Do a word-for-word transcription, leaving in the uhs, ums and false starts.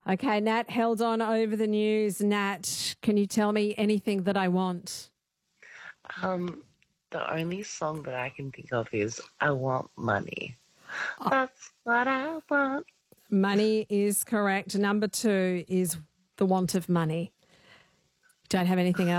Okay, Nat held on over the news. Nat, can you tell me anything that I want? Um, the only song that I can think of is I Want Money. Oh, That's what I want. money is correct. Number two is the want of money. Don't have anything else.